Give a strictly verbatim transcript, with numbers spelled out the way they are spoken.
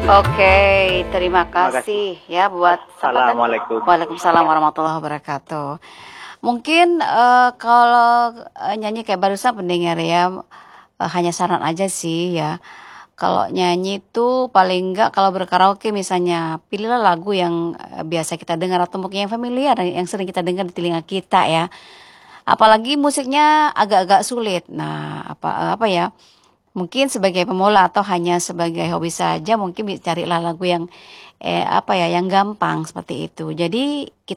Oke, terima Terima kasih. kasih ya buat Assalamualaikum. Waalaikumsalam warahmatullahi wabarakatuh. Mungkin eh, kalau eh, nyanyi kayak barusan pendengar ya, eh, hanya saran aja sih ya. Kalau nyanyi itu paling enggak kalau berkaraoke misalnya, pilihlah lagu yang eh, biasa kita dengar atau mungkin yang familiar, yang sering kita dengar di telinga kita ya. Apalagi musiknya agak-agak sulit. Nah, apa eh, apa ya? Mungkin sebagai pemula atau hanya sebagai hobi saja mungkin bi- carilah lagu yang eh, apa ya, yang gampang seperti itu. Jadi